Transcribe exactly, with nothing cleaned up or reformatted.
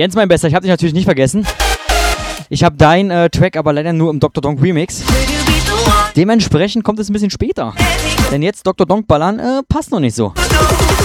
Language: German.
Jens, mein Bester, ich habe dich natürlich nicht vergessen. Ich habe deinen äh, Track aber leider nur im Doktor Donk Remix. Dementsprechend kommt es ein bisschen später. Denn jetzt Doktor Donk ballern äh, passt noch nicht so.